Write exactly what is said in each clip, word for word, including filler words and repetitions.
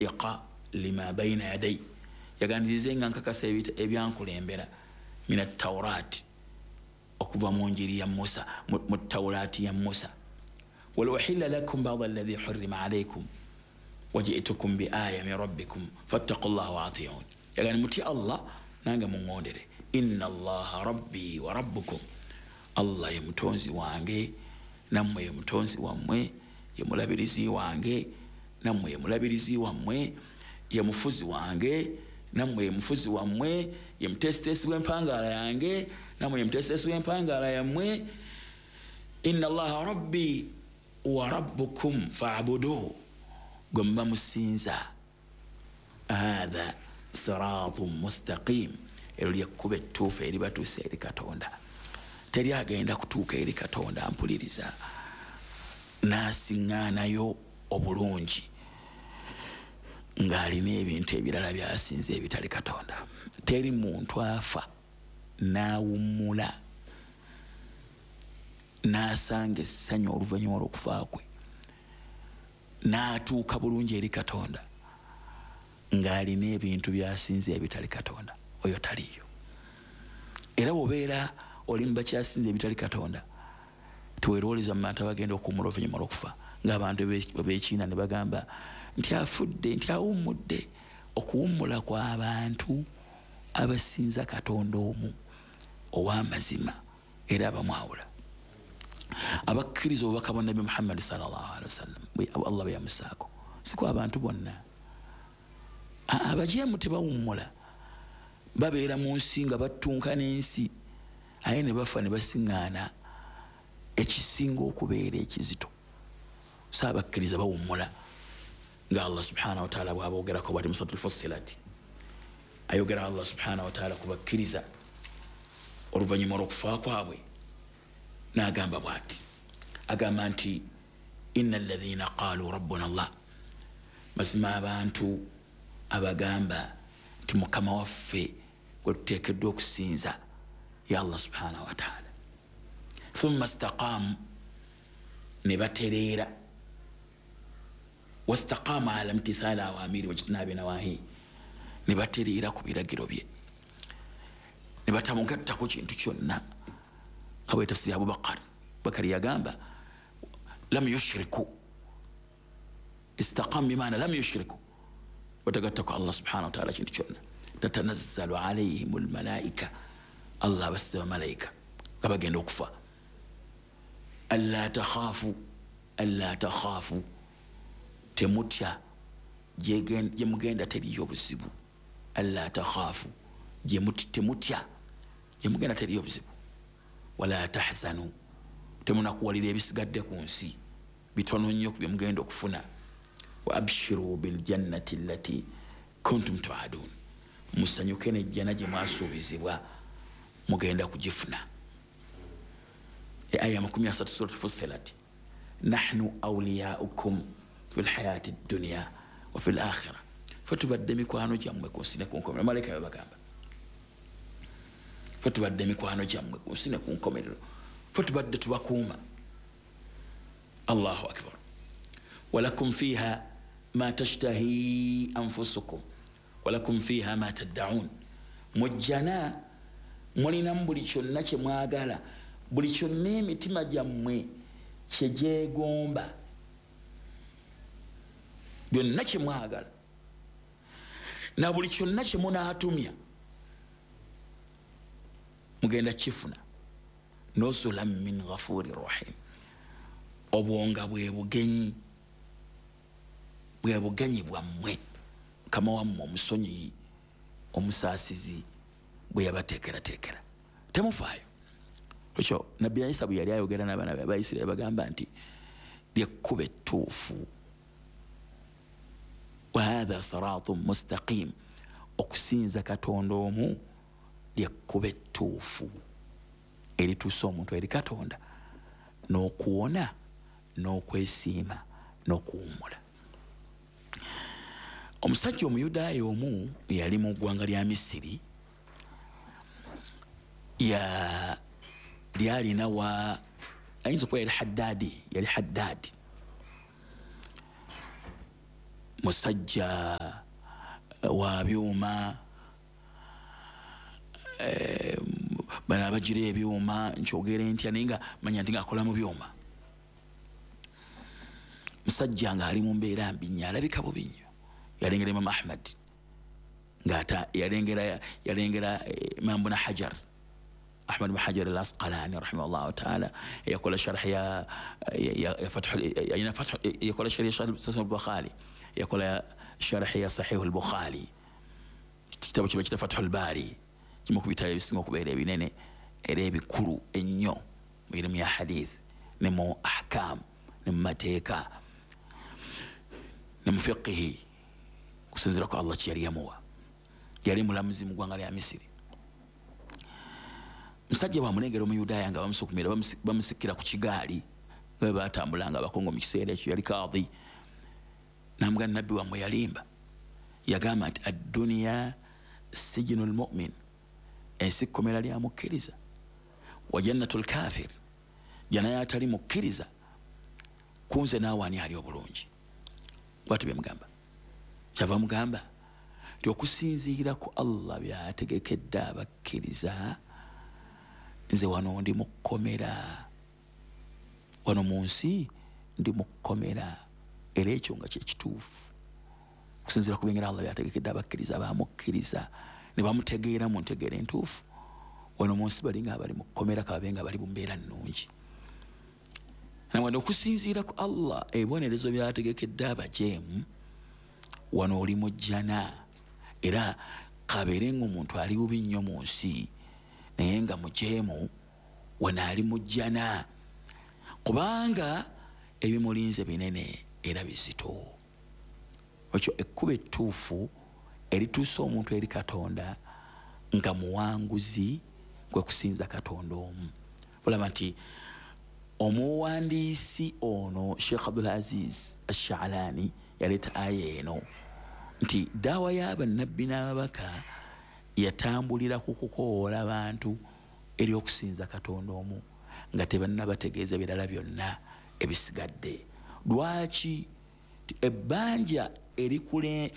iqa lima bayna yaday yaganirize nga nkakasa ebyankulembera mina tawrat okuva mu njiri ya Musa mu tawrati ya Musa wal uhilla lakum ba'd alladhi hurrima alaykum waji'tukum bi aya min rabbikum fattaqullaha wa ati'un yagani muti Allah nanga mungondere inna Allaha rabbi wa rabbukum Allah ye mutonzi wange namwe ye mutonzi wammwe ye mulabirizi wange namwe ye mulabirizi wammwe ye mufuzi wange namwe ye mufuzi wammwe ye mtestesi w'empangala yange namwe ye mtestesi w'empangala yammwe inna Allaha rabbi wa rabbukum fa'buduhu gomba musinza hadha siratun mustaqim ero lyekkuba ettuufu eribatuusa eri Katonda teri agenda kutuuka eri Katonda ampuliriza n'asiŋŋaanayo obulungi ng'alina ebintu ebirala byasinze ebitali Katonda. Teri muntu afa n'awummula n'asanga essanyu oluvannyuma lw'okufa kwe n'atuuka bulungi eri Katonda ng'alina ebintu byasinze ebitali Katonda, oyo taliyo. Era bw'obeera oli mu bakyasinze ebitali Katonda teweerowoleza mu manta bagenda okuwummula oluvannyuma lw'okufa ng'abantu b'ekiina ne bagamba nti afudde nti awummudde. Okuwummula kw'abantu abasinza Katonda omu ow'amazima era abamwawula. Abakkiriza obubaka bwa Nabi Muhammad sallallahu alaihi wasallam Allah bwe yamusaako siko abantu bonna. Abajeemu tebawummula, babeera mu nsi nga battunka n'ensi aye ne bafa ne basiŋŋaana ekisinga okubeera ekizito. So abakkiriza bawummula nga Allah subhanahu wa ta'ala bw'aboogerako bw'ati mu suratul Fussilat ayogera Allah subhanahu wa ta'ala ku bakkiriza oluvannyuma lw'okufa kwabwe n'agamba bw'ati, agamba nti inna alladhina qaalu rabbuna Allah, mazima abantu abagamba nti mukama waffe gwe tuteekeddwa okusinza ya Allah subhanahu wa ta'ala, thumma istaqaamu, ne batereera, wastaqaama ala imtithaali awaamiri wajtinaabi nawaahi, ne batereera ku biragiro bye ne batamugattako kintu kyonna. Kawe tafsiri Abu Bakar Bakari yagamba lam yushriku, istaqam bimaana lam yushriku, watagattako Allah subhanahu wa ta'ala kintu kyonna. Tatanazzalu alayhim almalaika, Allah basaba malaika nga bagenda okufa, alla takhaafu alla takhaafu, temutya gye mugenda teriyo buzibu. Alla takhaafu, temutya gye mugenda teriyo buzibu. Wala tahzanu, temunakuwalira ebisigadde ku nsi bitono nnyo ku bye mugenda okufuna. Wa abshiru bil jannati allati kuntum tu'adun, musanyuke n'ejjana gye mwasuubizibwa mugenda kugifuna. Aya makumi asatu surat Fussilat, nahnu awliyaukum fil hayati dunya wa fil akhirah, fatubadde mikwano gyammwe ku nsi ne ku nkomerero. Malaika babagamba fatubadde mikwano gyammwe ku nsi ne ku nkomerero, fatubadde tubakuuma. Allahu akbar. Walakum fiha ma tashtahi anfusukum walakum fiha ma tad'un, mujjana mulinamu buli kyonna kye mwagala, buli kyonna emitima gyammwe kye gyegomba, byonna kye mwagala na buli kyonna kye munaatumya mugenda kifuna. Nusulan min ghafurir rahim, obwonga bwe bugenyi bwe bugenyi bwammwe kama wammwe omusonyi omusaasizi bwe yabateekerateekera, temufaayo. Ekyo Nabbi Isa bwe yali ayogera n'abaana b'Abayisirayiri bagamba nti lyekkuba ettuufu, wa hadha siratun mustaqim, okusinza Katonda omu lyekkuba ettuufu erituusa omuntu eri Katonda n'okuwona n'okwesiima n'okuwummula. Omusajja Omuyudaaya omu yali mu ggwanga lya Misiri, ya lyalina wa ayinza okuba yali Haddaadi, yali Haddaadi musajja wa byuma bana abagira ebyuma nkyogere ntya naye nga manya nti ng'akola mu byuma. Musajja ng'ali mu mbeera mbi nnyo, alabika bubi nnyo. Yalengera Imam Ahmad ng'ata yalengera yalengera Imam Ibn Hajar, Ahmad ibn Hajar al-Asqalani rahimahullah ta'ala, yakola sharh ya ya fath ya fath yakola sharh Sahih al-Bukhari, yakola sharh ya Sahih al-Bukhari, kitabu kiba kita Fathul Bari, kimu kubitayo ebisinga okubeera ebinene era ebikulu ennyo mu ilmu ya hadith ne mu ahkam ne mu mateeka ne mu fiqhi kusinzira ko Allah kye yali yamuwa. Yali mulamuzi mu ggwanga lya Misiri. Musajja bamulengera Omuyudaaya nga bamusukumira bamusikira ku kigaali nga bwe batambulanga abakongo mu kiseera ekyo, yali kaadhi. Namuga nabbi wammwe yalimba yagamba nti ad-dunya sijinu al-mu'min, ensi kkomera lya mukkiriza, wa jannatul kafir, jana atali mukkiriza. Kunze naawe ani ali obulungi? Bw'atyo bye mugamba. Kyava mugamba nti okusinziira ku Allah by'ategekedde abakkiriza, nze wano ndi mu kkomera, wano mu nsi ndi mu kkomera, era ekyo nga kye kituufu. Okusinziira ku bingera Allah by'ategekedde abakkiriza baamukkiriza ne bamutegeera mu ntegeera entuufu, wano mu nsi bali nga bali mu kkomera kababe nga bali mu mbeera nnungi. Nawadde okusinziira ku Allah ebibonerezo by'ategekedde abajeemu, wano oli mu jjana, era kabeere ng'omuntu ali bubi nnyo mu nsi naye nga mujeemu, wano ali mu jjana, kubanga ebimulinze binene era bizito. Ekyo ekkuba ettuufu erituusa omuntu eri Katonda nga muwanguzi kwe kusinza Katonda omu. Olaba nti omuwandiisi ono Sheikh Abdul Aziz Ash-Sha'lani yaleeta aya eno nti daawa y'abannabbi n'ababaka yatambulira ku kukoola abantu eri okusinza Katonda omu nga tebannabategeeza birala byonna ebisigadde. Lwaki? Ebbanja erikule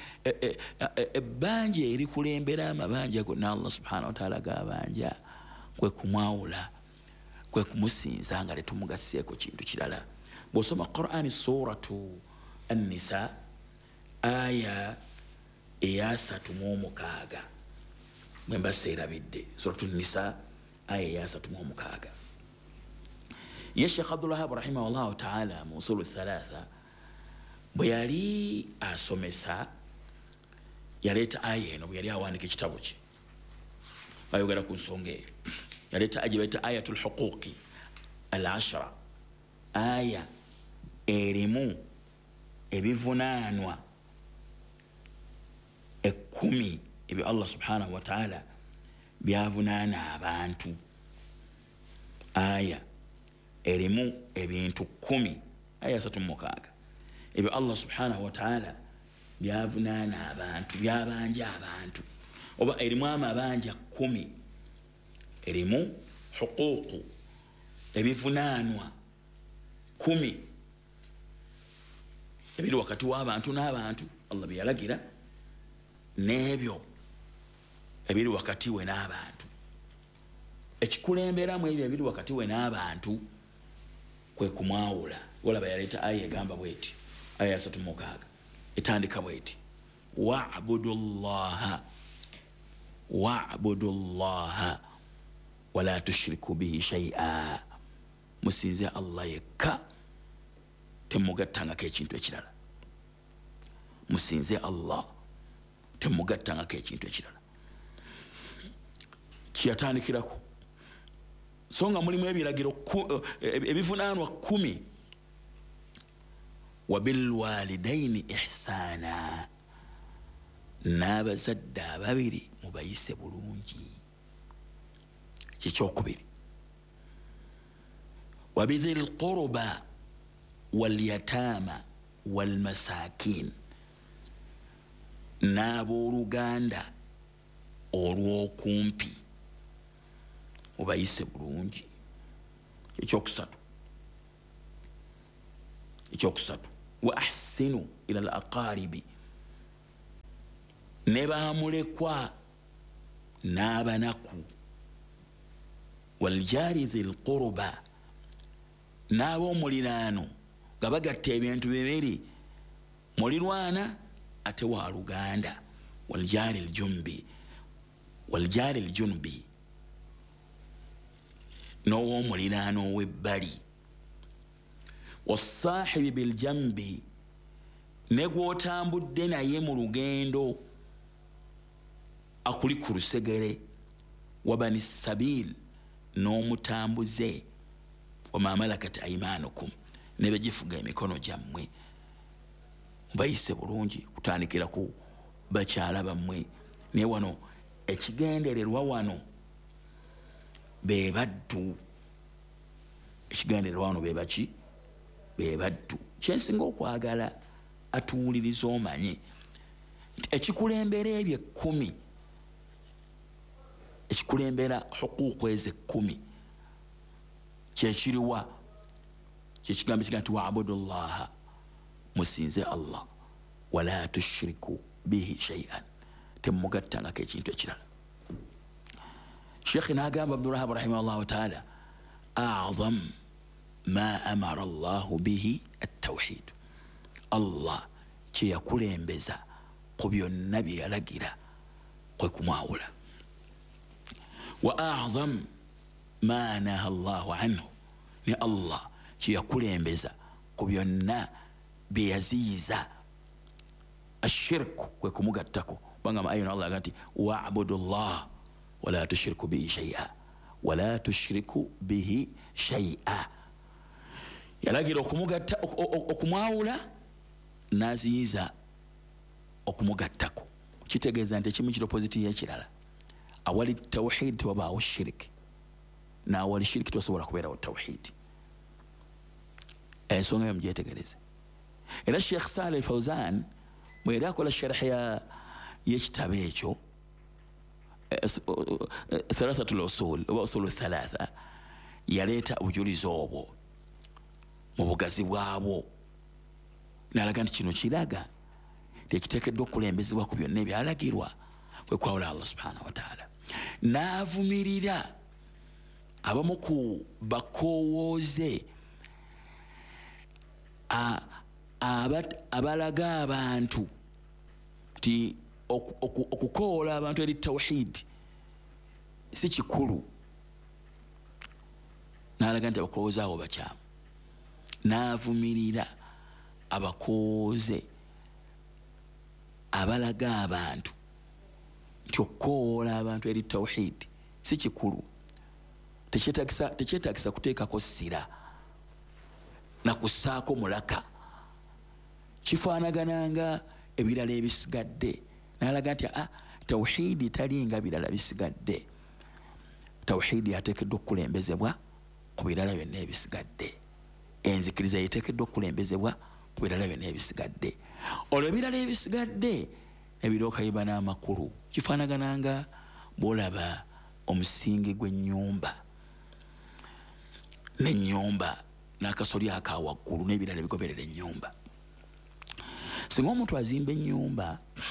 ebbanja erikulembera amabanja gonna Allah subhanahu wa ta'ala gabanja kwe kumwawula, kwe kumusinza nga tetumugaseeko kintu kirala. Bw'osoma Qur'ani suratu An-Nisa aya eyasatu mu omukaaga, mwe mbaseerabidde, suratu An-Nisa aya eyasatu mu omukaaga, ye Sheikh Abdul Wahhab rahimahullahu ta'ala mu usulu thalatha bwe yali asomesa yaleeta aya eno, bwe yali awandiika ekitabo kye bayogera ku nsonga eyo, yaleeta aya bayita ayatul huquqi al-ashara, aya erimu ebivunaanwa ekkumi ebyo Allah subhanahu wa ta'ala byavunaana abantu. Aya erimu ebintu kumi, aya asatu mu mukaaga ebyo Allah subhanahu wa ta'ala byavunaana abantu, byabanja abantu, oba erimu amabanja kumi, erimu huququ ebivunaanwa kumi ebiri wakati w'abantu n'abantu, Allah bye yalagira, n'ebyo ebiri wakati we n'abantu. Ekikulemberamu ebyo ebiri wakati we n'abantu kwe kumwawula. Olaba yaleeta aya egamba bweti, aya asatu mu mukaaga etandika bweti, wa'budu llaha wa'budu llaha wala tushriku bihi shay'a, musinze Allah yekka temugattangako ekintu ekirala. Musinze Allah temugattangako ekintu ekirala. Kyeyatandikirako so nga mulimu ebiragiro ebivunaanwa kumi. Wabilwalidaini ihsana, n'abazadde ababiri mubayise bulungi, kikyokubiri. Wabidhil qurba walyatama walmasakin, n'abooluganda olw'okumpi mubayise bulungi. Ekyokusatu ekyokusatu wa ahsinu ila al-aqaribi ne bamulekwa n'abanaku waljari dhil qurba n'ab'omuliraano nga bagatta ebintu bibiri mulirwana ate wa luganda waljari ljumbi waljari ljunubi n'ow'omuliraano ow'ebbali wasaahibi biljambi ne gw'otambudde naye mu lugendo akuli ku lusegere wabani sabil n'omutambuze wama malakat aimanukum ne begifuga emikono gyammwe bayise bulungi kutandikira ku bakyala bammwe naye wano ekigendererwa wano be baddu ekigendererwa wano be baki be baddu kyensinga okwagala atuwuliriza omanye ekikulembera ebyo ekkumi ekikulembera huquuqu ezo ekkumi kyekiriwa kyekigambo kiga nti waabudu llaha musinze allah wala tushiriku bihi shay'an temugattangako ekintu ekirala shekhi n'agamba abdurrahab rahimahullahu taala a'zam ma amara allahu bihi attawhid allah kyeyakulembeza ku byonna bye yalagira kwe kumwawula wa a'zam ma naha allahu anhu ne allah kyeyakulembeza ku byonna bye yaziyiza ashirku kwe kumugattako bangamba ayona allah agati wa'budu llah wala tushiriku bihi shay'a wala tushiriku bihi shay'a yalagira okumugatta okumwawula naziyiza okumugattako kitegeeza nti ekimu kiri opposite y'ekirala awali tawhid tewabaawo shiriki n'awali shiriki tewasobola kubeerawo tawhid ensonga yo mugyetegereze era sheikh Saleh Fawzan bwe yali akola sharh y'ekitabo ekyo thalathatul usul oba usulu thalatha yaleeta obujulizi obwo mu bugazi bwabwo n'alaga nti kino kiraga tekiteekeddwa okulembezebwa ku byonna ebyalagirwa kwe kwawula allah subhanahu wa taala n'avumirira abamu ku bakoowooze abalaga abantu ti okukoola abantu eri tawhid si kikulu n'alaga nti abakoowooze abo bakyamu n'avumirira abakooze abalaga abantu nti okukoola abantu eri tawhid si kikulu tekyetagisa kuteekako ssira nakussaako mulaka kifaanagananga ebirala ebisigadde n'alaga nti ah, tawhidi talinga birala bisigadde tawhidi yateekeddwa okukulembezebwa ku birala byonna ebisigadde enzikiriza yeteekeddwa okukulembezebwa ku birala byonna ebisigadde olwo ebirala ebisigadde ebirooka biba n'amakulu kifaanagananga bw'olaba omusingi gw'ennyumba n'ennyumba n'akasoli akawaggulu n'ebirala ebigoberera ennyumba singa omuntu azimba ennyumba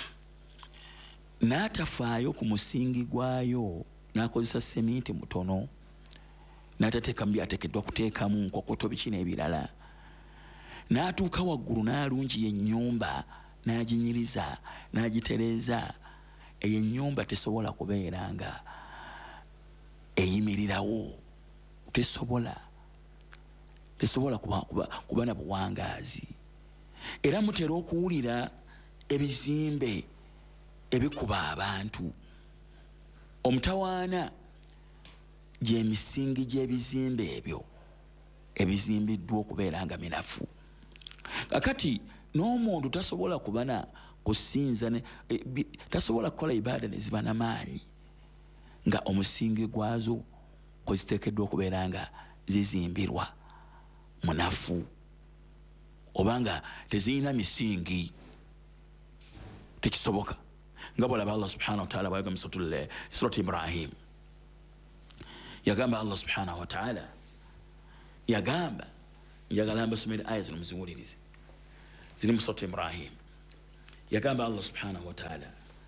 n'atafaayo ku musingi gwayo n'akozesa seminti mutono n'atateekamu byateekeddwa kuteekamu nkokoto biki n'ebirala n'atuuka waggulu n'alungi ennyumba n'aginyiriza n'agitereeza eyo ennyumba tesobola kubeera nga eyimirirawo tesobola tesobola kuba, kuba, kuba na buwangaazi era mutera okuwulira ebizimbe ebikuba abantu omutawaana gy'emisingi gy'ebizimbe ebyo ebizimbiddwa okubeera nga minafu kakati n'omuntu tasobola kubana kusinza e, tasobola kukola ibaada ne ziba n'amaanyi nga omusingi gwazo kweziteekeddwa okubeera nga zizimbirwa munafu obanga tezirina misingi tekisoboka nga bw'olaba allah subhanahu wa ta'ala bw'ayogera mu surati Ibrahim yagamba allah subhanahu wa ta'ala yagamba njagala mbasomere aya zino muziwulirize ziri mu surati Ibrahim yagamba allah subhanahu wa ta'ala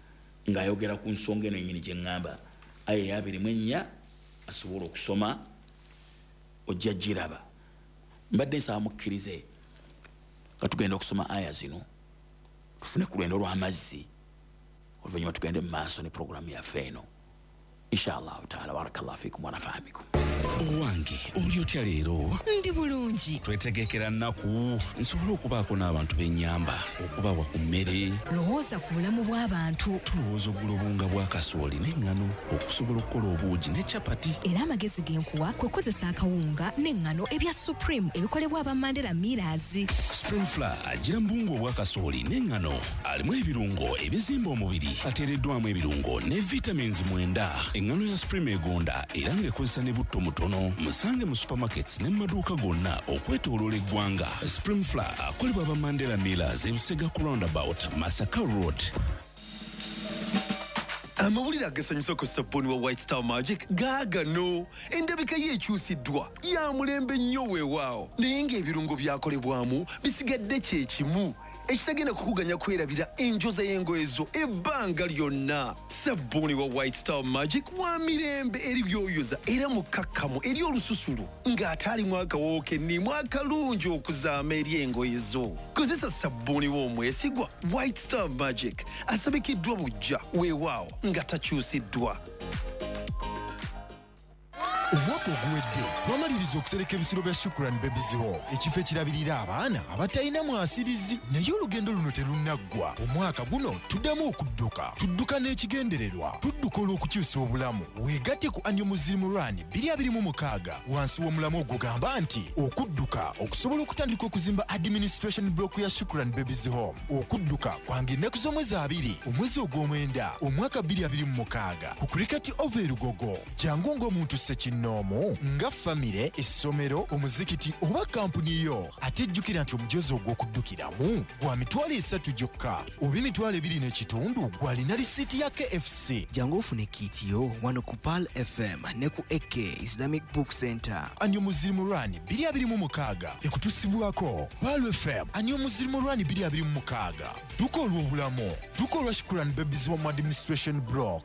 ng'ayogera ku nsonga eno nnyini gye ŋŋamba aya eyabiri mu ennya asobola okusoma ojja giraba. Mbadde nsaba mukkirize nga tugenda okusoma aya zino tufune ku lwendo lw'amazzi oluvannyuma tugende mu maaso ne puroguramu yaffe eno inshallah taala. Barakallahu fikum wa nafahamikum. Owange oli otya leero? Ndi bulungi. Twetegekera nnaku nsobola okubaako n'abantu b'ennyamba okubawa ku mmere. Lowooza ku bulamu bw'abantu. Tulowooza oggula obunga bwa kasooli n'eŋŋano okusobola okukola obuugi ne capati. Era amagezi genkuwa kwe kozesa akawunga n'eŋŋano ebya Supreme ebikolebwa aba Mandela Millers. Spring Flour agira mu buwunga obwa kasooli n'eŋŋano alimu ebirungo ebizimba omubiri ateereddwamu ebirungo ne vitamins mwenda. Eŋŋano ya Supreme egonda era ng'ekozesa ne butto mutono. Musange mu supermarkets ne mu maduuka gonna okwetooloola eggwanga. Spring Flour akolebwa aba Mandela Millers e Busega ku roundabout Masaka Road. Amawulire agasanyusa ku sabbuuni wa White Star Magic gaagano. Endabika ye ekyusiddwa ya mulembe nnyo weewaawo naye ng'ebirungo byakolebwamu bisigadde kye kimu ekitagenda kukuganya kwerabira enjoza y'engoye zo ebbanga lyonna. Sabbuuni wa White Star Magic wa mirembe eri byoyoza era mukakkamu eri olususulu ng'ate alimu akawoowo kennimu akalungi okuzaama eri engoye zo. Kozesa sabbuuni w'omwesigwa White Star Magic asabikiddwa bujja weewaawo nga takyusiddwa. Omwaka oguwedde twamaliriza okusereka ebisiro bya Shukran Babies Home, ekifo ekirabirira abaana abatalina mwasirizi. Naye olugendo luno terunaggwa. Omwaka guno tuddamu okudduka, tudduka n'ekigendererwa, tudduka olw'okukyusa obulamu. Weegatte ku Annual Muslim Run bbiri abiri mu mukaaga wansi w'omulamu ogugamba nti okudduka okusobola okutandika okuzimba administration block ya Shukran Babies Home. Okudduka kwange ennaku z'omwezi abiri omwezi ogw'omwenda omwaka bbiri abiri mu mukaaga ku Cricket Over e Lugogo. Jangu ng'omuntu ssekino nomo nga famire essomero omuzikiti oba kampuni yo. Ate jjukira nti omujozi ogw'okuddukiramu gwa mitwalo esatu gyokka oba emitwalo ebiri n'ekitundu gw'alina lisiiti ya K F C. Jangu ofune kiiti yo wano ku Pearl F M ne ku A K Islamic Book Center. Annual Muslim Run bbiri abiri mu mukaaga ekutusibwako Pearl F M. Annual Muslim Run bbiri abiri mu mukaaga duka olw'obulamu, duka olwa Shukran Babies Home Administration Block.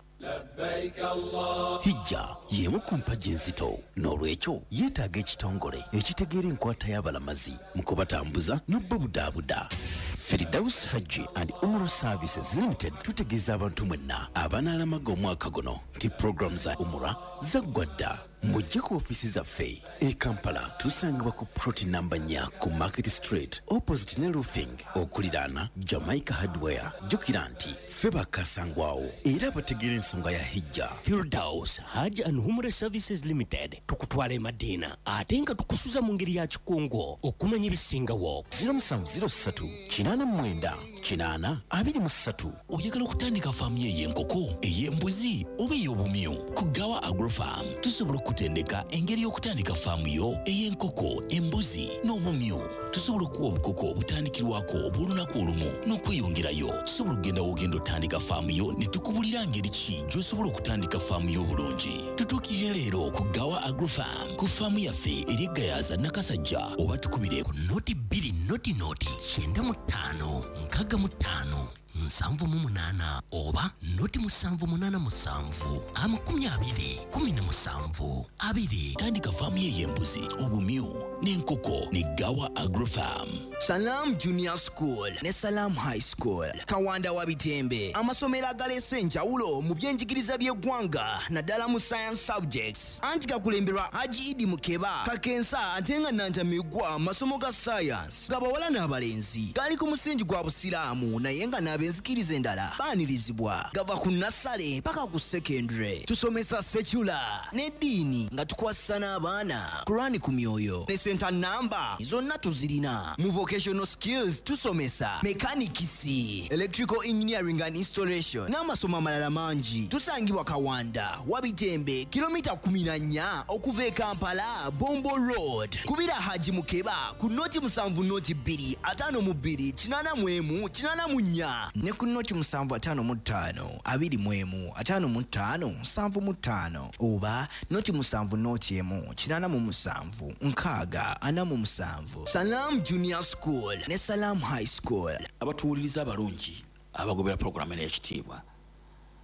Hijja y'emu ku mpagi enzito n'olwekyo yeetaaga ekitongole ekitegeera enkwata y'abalamazi mu kubatambuza n'obbabudaabuda. Firdaus Hajji and Umrah Services Limited tutegeeza abantu mwenna abanaalamaga omwaka guno nti program za Umrah zaggwa dda. Mujje ku ofisi zaffe e Kampala tusangibwa ku ploti namba nnya ku Market Street opposite ne roofing okuliraana Jamaica Hardware. Jjukira nti ffe bakasangwawo era bategeera ensonga ya hijja. Firdaus Hajj and Umrah Services Limited tukutwala e Madina ate nga tukusuza mu ngeri ya kikungo okumanya ebisingawo. zero seven zero three kinaana mwenda kinaana abiri mu ssatu. Oyagala okutandika faamu y'enkoko, ey'embuzi oba ey'obumyu? Ku Gawa Agrofarm tusobola okutendeka engeri y'okutandika faamu yo ey'enkoko, embuzi n'obumyu. Tusobola okuwa obukoko obutandikirwako obw'olunaku olumu n'okweyongerayo. Tusobola okugenda w'ogenda otandika faamu yo ne tukubulira ngeri ki gy'osobola okutandika faamu yo obulungi. Tutuukire leero ku Gawa Agrofarm ku faamu yaffe eri Gayaza Nakasajja, oba tukubire ku noti bbiri noti noti kyenda mu ttaano nkaaga mu ttaano nsanvu mu munaana oba noti musanvu munaana musanvu amakumi abiri kumi na musanvu abiri. Tandika faamu ye y'embuzi, obumyu n'enkoko ne Gawa Agrofarm. Salam Junior School ne Salam High School Kawanda wa Bitembe, amasomero agaleese enjawulo mu byenjigiriza by'eggwanga naddala mu science subjects. Anti gakulemberwa Haji Idi Mukeba Kakensa ate nga Nantamigwa masomo ga science gabawala n'abalenzi gali ku musingi gwa busiraamu naye nga n'abenzikiriza endala baanirizibwa. Gava ku nasale paka ku secondary. Tusomesa secular n'eddiini nga tukwasa n'abaana Qur'ani ku myoyo ne center number zonna tuzirina. Mu vocational skills tusomesa mechanicisi, electrical engineering and installation n'amasomo amalala mangi. Tusangibwa Kawanda wa Bitembe kilomita kumi na nnya okuva e Kampala Bombo Road. Kubira Haji Mukeba ku noti musanvu noti bbiri ataano mu bbiri kinaana mu emu kinaana mu nnya ne ku noti musanvu ataano mu ttaano abiri mu emu ataano mu ttaano nsanvu mu ttaano oba noti musanvu noti emu kinaana mu musanvu nkaaga ana mu musanvu. Salam Junior School ne Salam High School. Abatuwuliriza abalungi abagobera puroguramu eno ekitiibwa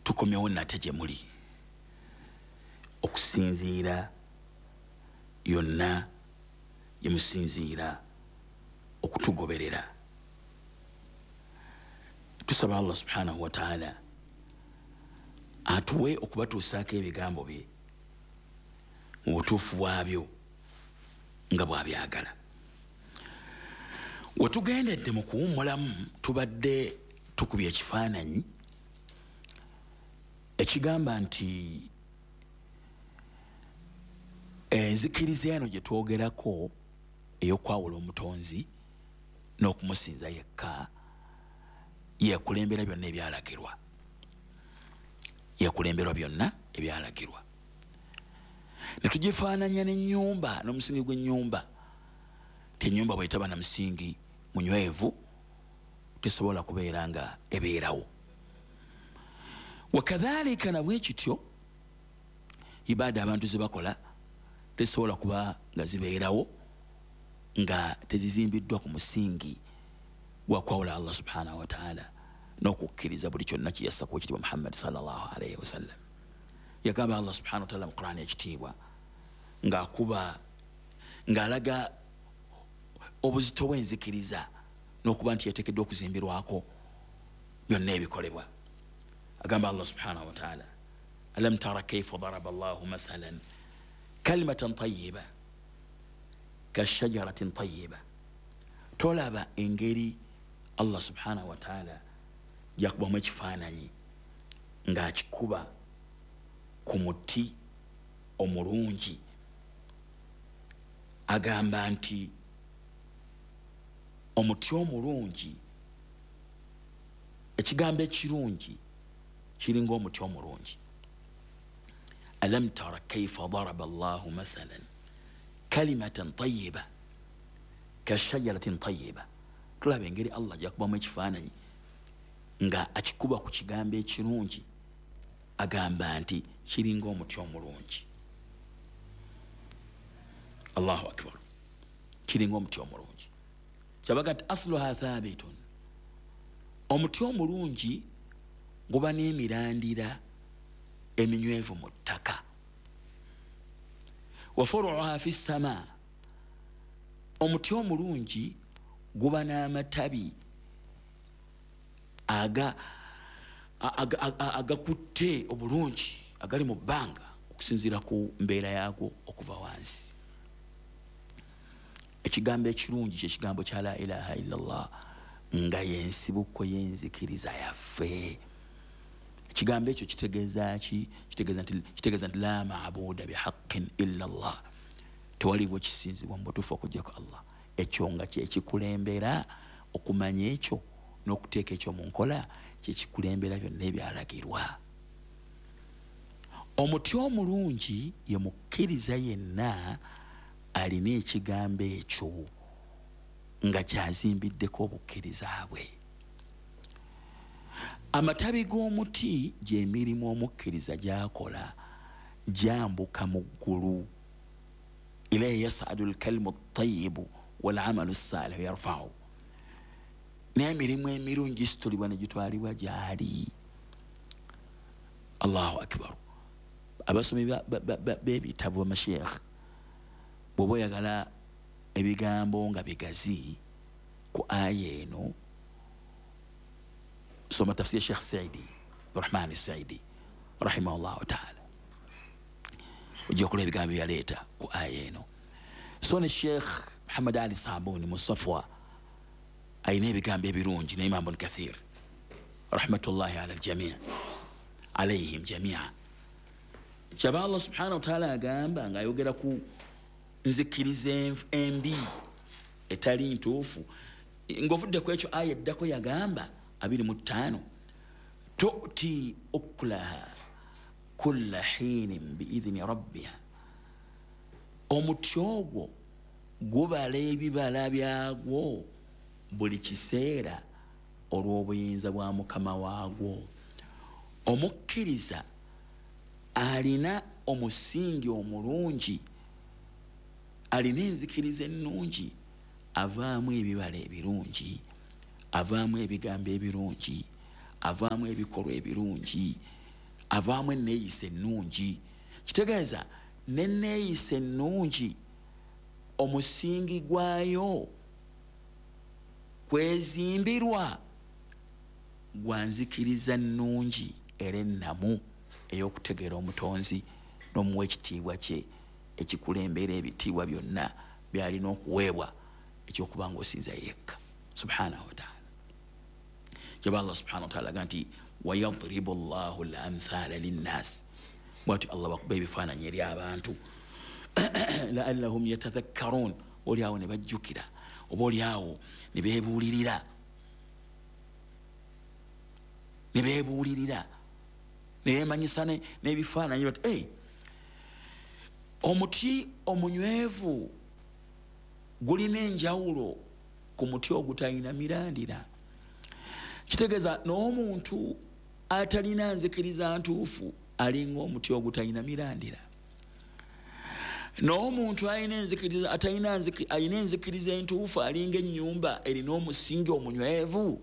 tukomyewo nate gye muli okusinziira yonna gye musinziira okutugoberera. Tusaba Allah subhanahu wa ta'ala atuwe okubatuusaako ebigambo bye mu butuufu bwabyo nga bw'abyagala. We tugendedde mu kuwummulamu tubadde tukubye ekifaananyi ekigamba nti enzikiriza eno gye twogerako ey'okwawula omutonzi n'okumusinza yekka yekulembera byonna ebyalagirwa yekulemberwa byonna ebyalagirwa. Ne tugifaananya n'ennyumba n'omusingi gw'ennyumba. Ennyumba bw'etaba na musingi munywevu tesobola kubeera nga ebeerawo. Wakadhalika na bwe kityo ibaada abantu ze bakola tesobola kuba nga zibeerawo nga tezizimbiddwa ku musingi gwa kwawula Allah subhanahu wa ta'ala n'okukkiriza buli kyonna kye yassa ku ekitiibwa Muhammad sallallahu alayhi wa sallam. Yagamba Allah subhanahu wa ta'ala mu Qur'an ekitiibwa ng'akuba ng'alaga obuzito bw'enzikiriza n'okuba nti yateekeddwa okuzimbirwako byonna ebikolebwa. Agamba Allah subhanahu wa ta'ala alam tara kayfa daraba Allahu mathalan kalimatan tayyiba kashajaratin tayyiba. Tolaba engeri Allah subhanahu wa ta'ala yakubamu ekifaananyi ng'akikuba ku muti omulungi. Agamba nti omuti omulungi, ekigambo ekirungi kiringa omuti omulungi. Alam tara kayfa daraba Allahu mathalan kalimatan tayyiba kashajaratin tayyiba. Tulaba engeri Allah gyakubamu ekifaananyi nga akikuba ku kigambo ekirungi, agamba nti kiringa omuti omulungi. Allahu akbar. Kiringa omuti omulungi. Kyabaga nti asluha thabitun. Omuti omulungi guba n'emirandira eminywevu mu ttaka. Wa furuha fi ssama. Omuti omulungi guba n'amatabi aga agakutte obulungi agali mu bbanga okusinziira ku mbeera yaagwo okuva wansi. Ekigambo ekirungi ky'ekigambo kya la ilaha illallah nga yensibuko y'enzikiriza yaffe. Ekigambo ekyo kitegeeza ki? Kitegeeza nti kitegeeza nti la maabuda bihaqqin illa Allah. Tewaliwo kisinzibwa mu butuufu okuggyako Allah. Ekyo nga kyekikulembera okumanya ekyo n'okuteeka ekyo mu nkola kyekikulembera byonna ebyalagirwa. Omuti omulungi ye mukkiriza yenna alina ekigambo ekyo nga kyazimbiddeko obukkiriza bwe. Amatabi g'omuti gy'emirimu omukkiriza gy'akola gyambuka mu ggulu. Ilayhi yas'adu al-kalimu at-tayyibu wal-amalu as-salihu yarfa'u. N'emirimu emirungi situlibwa ne gitwalibwa gy'ali. Allahu akbar. Abasomi b'ebitabo b'amasheekh bw'oba oyagala ebigambo nga bigazi ku aya eno, soma tafsir Sheikh Saidi Rahman Saidi rahimahullahu ta'ala, ojja okola ebigambo byaleeta ku aya eno. So ne Sheikh Muhammad Ali Sabuni mu Safwa ayina ebigambo ebirungi, ne Imam Ibn Kathir rahmatullahi ala al-jami' alayhim jami'a. Kyaba Allah subhanahu wa ta'ala agamba ng'ayogera ku nzikiriza embi etali ntuufu. Ng'ovudde ku ekyo aya eddako yagamba abiri mu ttaano, tu'ti ukulaha kulla hiinin biidhini rabbiha. Omuti ogwo gubala ebibala byagwo buli kiseera olw'obuyinza bwa mukama waagwo. Omukkiriza alina omusingi omulungi, alina enzikiriza ennungi, avaamu ebibala ebirungi, avaamu ebigambo ebirungi, avaamu ebikolwa ebirungi, avaamu enneeyisa ennungi. Kitegeeza n'enneeyisa ennungi omusingi gwayo kwezimbirwa gwa nzikiriza nnungi era ennamu ey'okutegeera omutonzi n'omuwa ekitiibwa kye ekikulembera ebitiibwa byonna byalina okuweebwa ekyokuba ng'osinza yekka subhanahu wataala. Kyaba Allah subhanahu wataala aga nti wayadribu llahu l amthala linnaasi, bwati Allah bakuba ebifaananyi eri abantu laallahum yatadhakkaruun, oliawo ne bajjukira oba oliawo ne beebuulirira ne beebuulirira ne beemanyisa n'ebifaananyi bati hey, omuti omunywevu gulina enjawulo ku muti ogutalina mirandira. Kitegeeza n'omuntu atalina nzikiriza ntuufu alinga omuti ogutalina mirandira, n'omuntu alina enzikiriza entuufu alinga ennyumba erina omusingi omunywevu,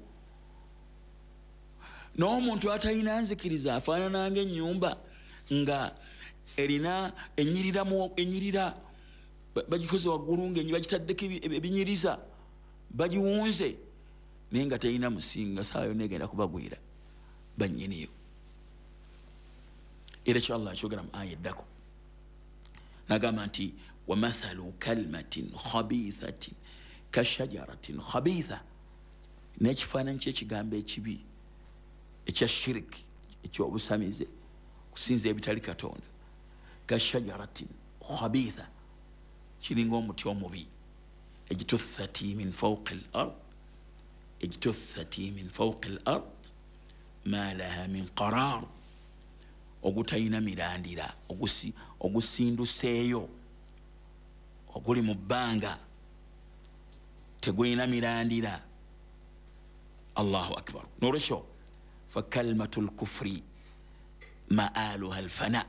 n'omuntu atalina nzikiriza afaanana ng'ennyumba nga erina enyirira bagikoze waggulu ng'enyi bagitaddeko ebinyiriza bagiwunze naye nga talina musingi, nga saawa yonna egenda kubagwira bannyiniyo. Era ekyo Allah akyogera mu aya eddako n'agamba nti wamathalu kalimatin khabithatin kashajaratin khabitha, n'ekifaananyi ky'ekigambo ekibi ekya shiriki ekyobusamize kusinza ebitali Katonda, kashajaratin khabitha, kiringa omuti omubi, ejituthati min fawqi al-ard ejituthati min fawqi al-ard ma laha min qarar, ogutayina mirandira, ogusinduseeyo, oguli mu bbanga tegulina mirandira. Allahu akbar. N'olwekyo fa kalimatu lkufri maaluha alfana,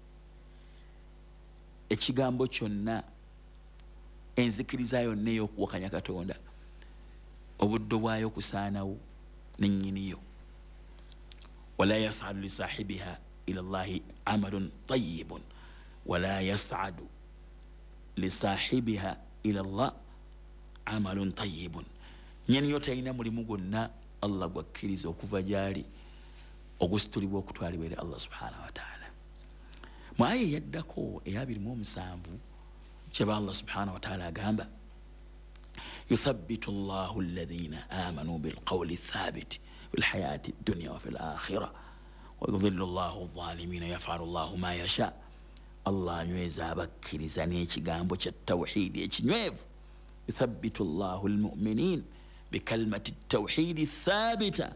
ekigambo kyonna enzikiriza yonna ey'okuwakanya Katonda obuddo bwayo kusaanawo nennyiniyo. wala yas'adu li sahibiha ila llahi amalun tayyibun wala yas'adu li sahibiha ila llah amalun tayyibun, nyeniyo talina mulimu gwonna Allah gwakkiriza okuva gyali ogusitulibwa okutwalibwa eri Allah subhanahu wataala. Mu aya eyaddako eyabiri mu omusanvu kyaba Allah subhanahu wataala agamba yuthabbitu llahu alladhina amanu bilqawli thabiti bilhayati dunya wa fil akhira wa yudhillu llahu adh-dhalimina yaf'alu llahu ma yasha. Allah anyweza abakkiriza n'ekigambo kya tawhidi ekinywevu. Yuthabbitu llahu almu'minin bikalimati tawhidi thabita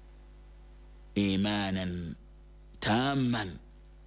imanan tamman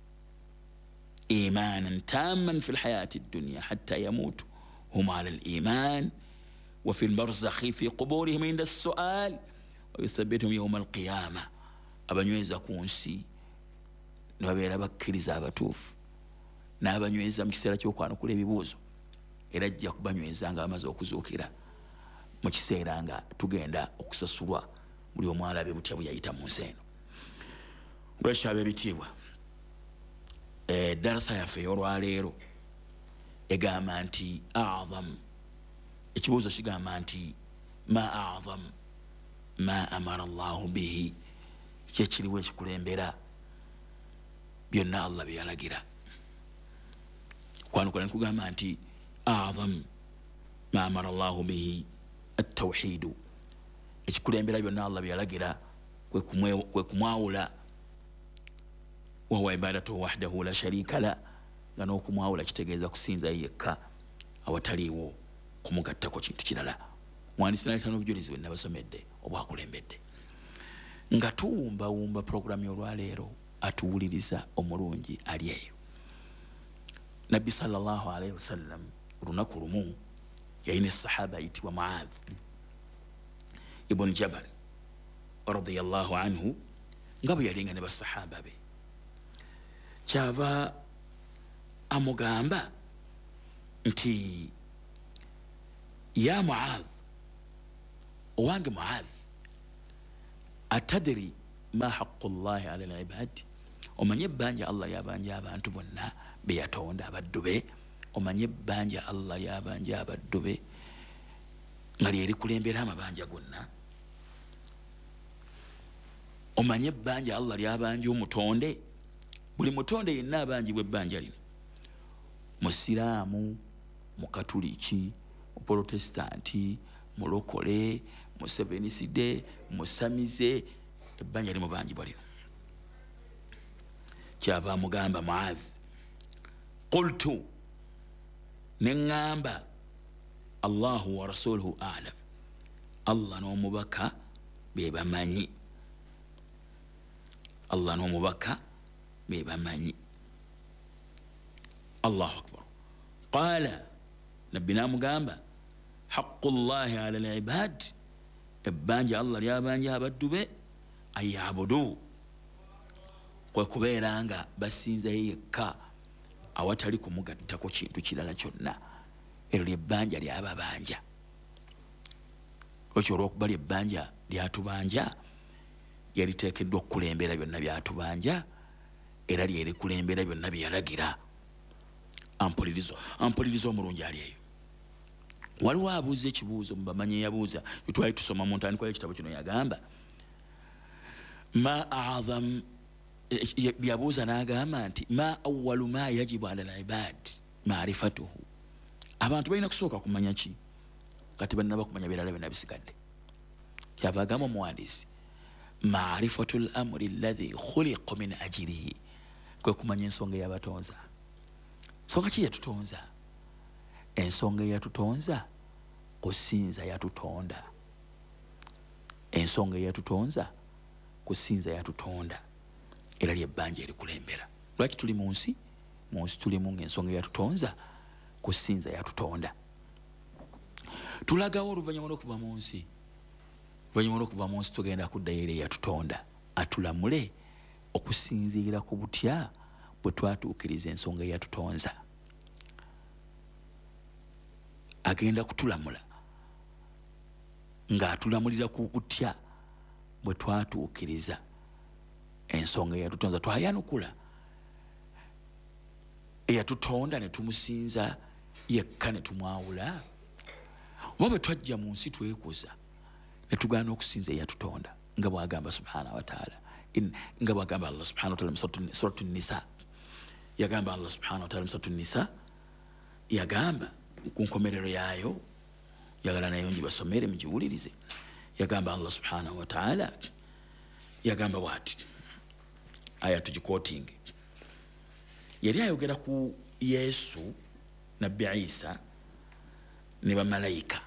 imanan tamman fi lhayati dunya hatta yamutu hum ala liman wa fi lbarzakhi fi quburihim inda sual wa yuthabbituhum yawma alqiyama. Abanyweza ku nsi ne babeera bakkiriza abatuufu, n'abanyweza mu kiseera ky'okwanukula ebibuuzo, era ajja kubanyweza nga bamaze okuzuukira mu kiseera nga tugenda okusasulwa buli omwalabe butya bwe yayita mu nsi eno. Olwekyo ab'ebitiibwa, eddarasa yaffe ey'olwaleero egamba nti a'zam, ekibuuzo kigamba nti ma a'zam ma amara Allahu bihi, kyekiriwo ekikulembera byonna Allah bye yalagira. Kwanukula nkugamba nti a'zam ma amara Allahu bihi at-tawhidu, ekikulembera byonna Allah bye yalagira kwe kumwawula wahuwa ibadatu wahdahu la sharika la, nga n'okumwawula kitegeeza kusinza yekka awataliiwo kumugattako kintu kirala. Mwandiisi naleeta n'obujulizi bwe nabasomedde obwakulembedde nga tuwumbawumba puroguramu y'olwaleero atuwuliriza omulungi ali eyo. Nabbi sallallahu alaihi wasallam olunaku lumu yalina essahaba ayitibwa Muadh ibn Jabal radiyallahu anhu, nga bwe yalinga ne basahaba be, kyava amugamba nti ya Muadh, owange Muadh, atadri ma haqqu llahi ala al-ibad, omanye ebbanja Allah lyabanja abantu bonna be yatonda abaddu be omanye ebbanja Allah lyabanja abaddu be nga lyeri kulembera amabanja gonna omanye ebbanja Allah lyabanja omutonde buli mutonde yenna abanjibwa ebbanja lino musiraamu mukatuliki muprotestanti mulokole museveniside musamize ebbanja limu banjibwa lino kyava mugamba Muadh qultu neŋŋamba Allahu wa rasuluhu a'lam Allah n'omubaka be bamanyi Allah n'omubaka be bamanyi Allahu akbar qala nabbi namugamba haqqullahi ala al-ibad ebbanja Allah lyabanja abaddu be ayabudu kwe kubeera nga basinza yekka awatali kumugattako kintu kirala kyonna eryo lyebbanja lyababanja ekyo olw'okuba lyebbanja lyatubanja yaliteekeddwa okukulembera byonna byatubanja era lyeri kulembera byonna byeyalagira ampulirizo ampulirizo omulungi ali eyo waliwo abuuza ekibuuzo mubamanyi yabuuza twali tusoma mu ntandikwa y'ekitabo kino yagamba ma a'zam yabuuza n'agamba nti ma awwalu ma yajibu ala al-ibad ma'rifatuhu abantu balina kusooka kumanya ki kati bannaba kumanya birala byonna bisigadde kyava agamba omuwandiisi ma'rifatu al-amri alladhi khuliqa min ajlihi kwe kumanya ensonga eyabatonza nsonga ki yatutonza ensonga eyatutonza kusinza yatutonda ensonga eyatutonza kusinza yatutonda era lyebbanja erikulembera lwaki tuli mu nsi mu nsi tulimu ng'ensonga eyatutonza kusinza yatutonda tulagawo oluvannyuma lw'okuva mu nsi oluvannyuma lw'okuva mu nsi tugenda kuddayo eri eyatutonda atulamule okusinziira ku butya bwe twatuukiriza ensonga eyatutonza agenda kutulamula ng'atulamulira ku butya bwe twatuukiriza ensonga eyatutonza twayanukula eyatutonda ne tumusinza yekka ne tumwawula oba bwe twajja mu nsi twekuza ne tugaana okusinza eyatutonda nga bw'agamba subhanahu wa taala nga bw'agamba Allah subhanahu wa taala mu suratu nisa yagamba Allah subhanahu wa taala mu suratu nisa yagamba ku nkomerero yaayo yagala nayo ngibasomere mugiwulirize yagamba Allah subhanahu wa taala yagamba wati aya tugikotinge yali ayogera ku Yesu nabbi Isa ne bamalayika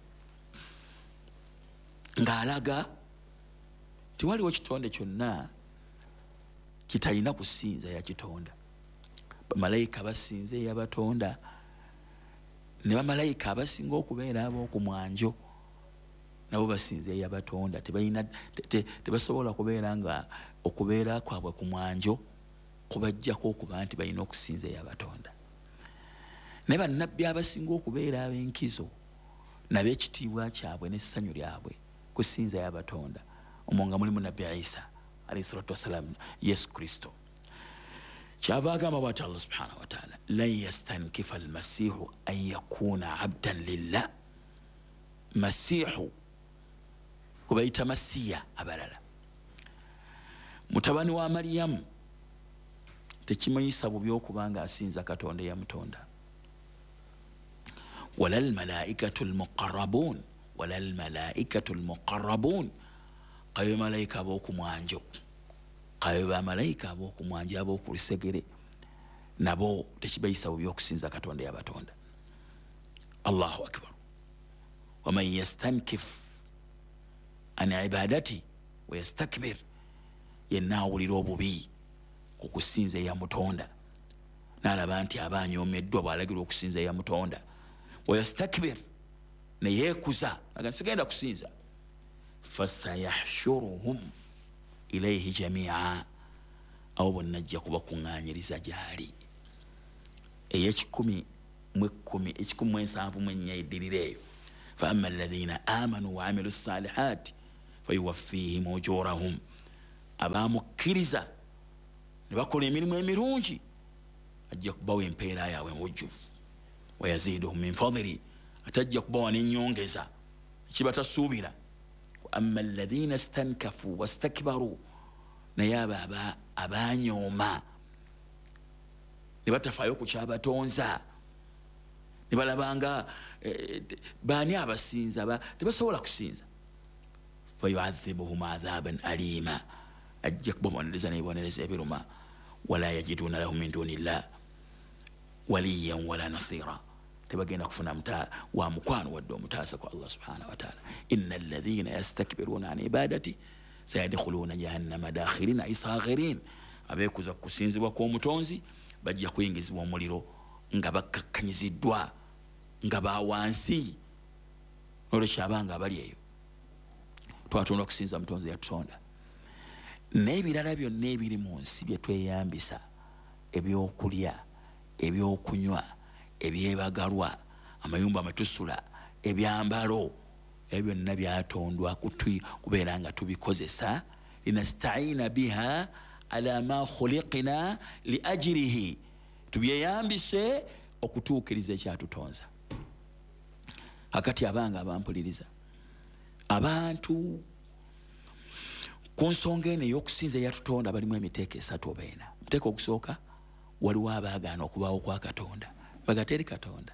ng'alaga tewaliwo kitonde kyonna kitalina kusinza yakitonda bamalayika basinze yabatonda ne bamalayika abasinga okubeera ab'okumwanjo nabo basinze yabatonda tebalina tebasobola kubeera nga okubeera kwabwe ku mwanjo kubajjako okuba nti balina okusinza yabatonda ne bannabbi abasinga okubeera ab'enkizo nab'ekitiibwa kyabwe n'essanyu lyabwe kusinza yabatonda omwo nga mulimu nabbi Isa alayhi salatu wassalamu Yesu Kristo kyava agamba bw'ati Allah subhanahu wa taala lan yastankifa almasihu an yakuna abdan lillah masihu kubayita masiya abalala mutabani wa Mariyamu tekimanyisa bubi okuba nga asinza katonda eyamutonda wala almalaikatu almuqarrabun wala almalaikatu almuqarrabun kayo malaika ab'okumwanjo kayo bamalayika ab'okumwanjo ab'okulusegere nabo tekibayisa bubi okusinza katonda eyabatonda Allahu akbar waman yastankif an ibadati wa yastakbir yenna awulira obubi ku kusinza eyamutonda n'alaba nti abanyomeddwa bw'alagira okusinza eyamutonda wa yastakbir ne yeekuza aga sigenda kusinza fasayahshuruhum ilayhi jamia abo bonna ajja kubakuŋŋaanyiriza gy'ali ey'ekikumi mu ekkumi ekikumi mu ensanvu mu ennya eddirira eyo fa amma alladhina amanu wa amilu ssalihati fayuwaffihim ujurahum abamukkiriza ne bakola emirimu emirungi ajja kubawa empeera yaabwe mujjuvu wayaziiduhum min fadli ate ajja kubawa n'ennyongeza kibatasuubira amma alladhina stankafu wastakbaru naye abo abanyooma ne batafaayo ku kyabatonza ne balabanga baani abasinza tebasobola kusinza fayuadhibuhum adhaban alima ajja kubabonereza n'ebibonereza ebiruma wala yajiduna lahum min dunillah waliyan wala nasira tebagenda kufuna mta wa mukwano wadde omutaasa kwa Allah subhanahu wa ta'ala inna alladhina yastakbiruna an ibadati sayadkhuluna jahannama dakhirina isaghirin abekuza kusinzibwa kw'omutonzi bajja kuyingizibwa omuliro nga bakakkanyiziddwa nga bawansi olwekyo abanga abali eyo twatunda okusinza mutonzi yatutonda n'ebirala byonna ebiri mu nsi bye tweyambisa ebyokulya ebyokunywa ebyebagalwa amayumba amatusula ebyambalo ebyo byonna byatondwa kubeera nga tubikozesa linasta'ina biha ala ma khuliqna li ajrihi tubyeyambise okutuukiriza ekyatutonza akati abanga abampuliriza abantu ku nsonga eno ey'okusinza eyatutonda balimu emiteeko esatu oba ena muteeko ogusooka waliwo abaagaana okubaawo kwa katonda baga teri katonda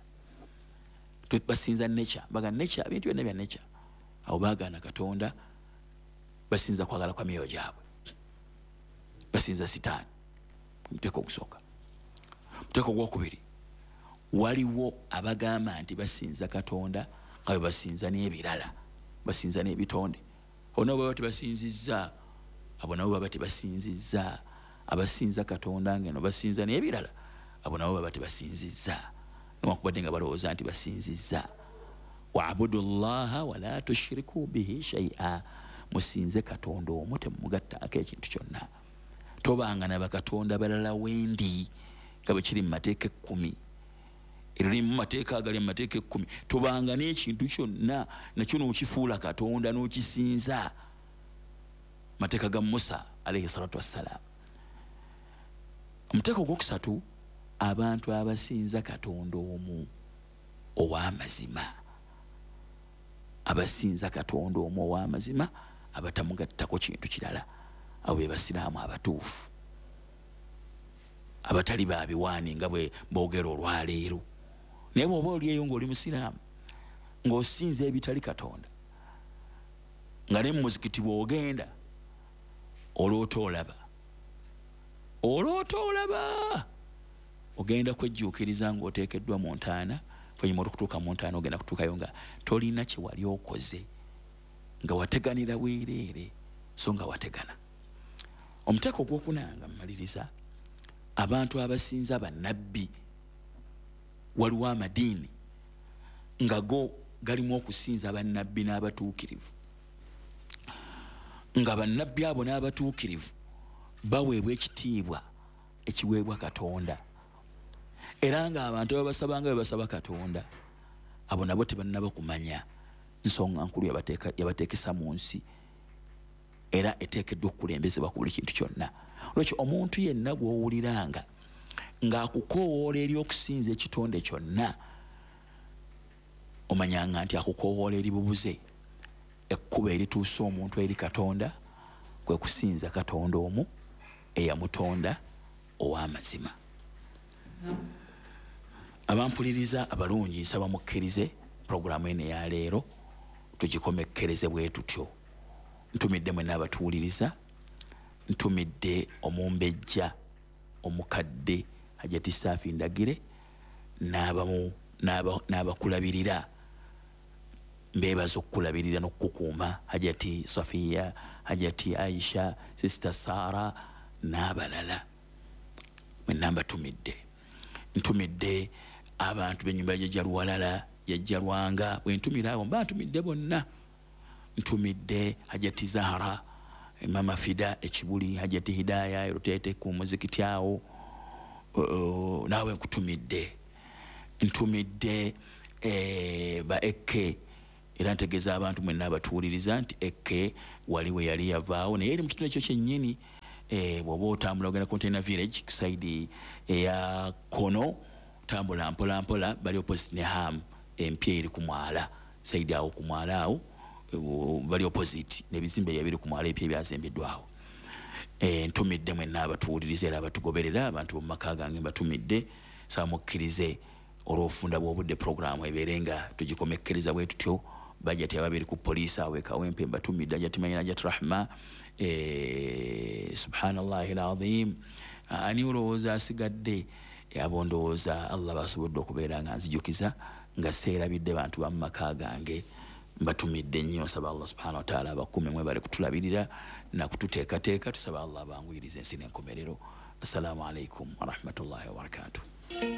basinza nature baga nature ebintu byonna bya nature abo baagaana katonda basinza kwagala kwa myoyo gyabwe basinza sitaani muteeko ogusooka muteeko ogwokubiri waliwo abagamba nti basinza katonda nga bwe basinza n'ebirala basinza n'ebitonde abo nabo baba tebasinzizza abo nabo baba tebasinzizza abasinza katonda ngeno basinza n'ebirala abo nabo baba tebasinzizza nowakubadde nga balowooza nti basinzizza waabudu llaha wala tushiriku bihi shay'a musinze katonda omu temumugattako ekintu kyonna tobanga na bakatonda balala wendi nga bwe kiri mu mateeka ekkumi eriri mu mateeka agali mu mateeka ekkumi tobanga n'ekintu kyonna nakyo n'okifuula katonda n'okisinza mateeka ga Musa alayhi salatu wassalaam omuteeko ogwokusatu abantu abasinza katonda omu ow'amazima abasinza katonda omu ow'amazima abatamugattako kintu kirala abo be basiraamu abatuufu abatali babiwaani nga bwe boogera olwaleero naye bw'oba olieyo ng'oli musiraamu ng'osinza ebitali katonda nga ne mu muzikiti bw'ogenda oloota olaba oloota olaba ogenda kwejjuukiriza ng'oteekeddwa mu ntaana fanyuma okutuuka mu ntaana ogenda kutuukayo nga tolina kye wali okoze nga wateganira bwereere so nga wategana omuteeko ogwokunanga mmaliriza abantu abasinza bannabbi waliwo amadiini nga go galimu okusinza bannabbi n'abatuukirivu nga bannabbi abo n'abatuukirivu baweebwa ekitiibwa ekiweebwa katonda era nga abantu babasaba nga bebasaba katonda abo nabo tebannaba kumanya nsonga nkulu yabateekesa mu nsi era eteekeddwa okukulembezebwa ku buli kintu kyonna olwekyo omuntu yenna gw'owuliranga ng'akukoowoola eri okusinza ekitonde kyonna omanyanga nti akukoowoola eri bubuze ekkubo erituusa omuntu eri katonda kwe kusinza katonda omu eyamutonda ow'amazima abampuliriza abalungi nsaba mukkirize puroguramu eno eya leero tugikomekkereze bwe tutyo ntumidde mwe n'abatuwuliriza ntumidde omumbejja omukadde Hajati Saafi Ndagire n'abamu n'abakulabirira mbeebaza okukulabirira n'okukukuuma Hajati Safiya Hajati Aisha Sister Sara n'abalala mwenna mbatumidde ntumidde abantu b'ennyumba yajja Luwalala yajja Lwanga bwe ntumira abo mba ntumidde bonna ntumidde Hajati Zahara Mama Fida ekibuli Hajati Hidaya eruteete ku muzikiti awo uh, naawe nkutumidde ntumidde eh, ba Eke era ntegeeza abantu mwenna abatuwuliriza nti Eke wali we yali yavaawo naye eri mu kitundu ekyo kyennyini eh bwoba otambula ogenda Container Village kusaidi eya Kono tambula mpola mpola bali opposite ne Ham empya eri ku mwala saidi awo ku mwala awo bali opposite nebizimbe yabiri ku mwala empya byazimbiddwawo. Eh ntumidde mwenna abatuwuliriza era abatugoberera abantu mu maka gange batumidde samukkirize olw'ofunda bw'obudde programu ebeerenga tugikomekkereza bwe tutyo budget yababiri ku police awe kawempe batumidde ajatimanya ajat rahma eh subhanallahi alazim ani olowooza asigadde yabondowooza Allah basobodde okubeera nga nzijukiza nga seerabidde bantu ba maka gange batumidde nnyo nsaba Allah subhanahu wa ta'ala abakume mwe bali kutulabirira na kututeekateeka tusaba Allah banguyirize ensi n'enkomerero. Assalamu alaikum wa rahmatullahi wa barakatuh.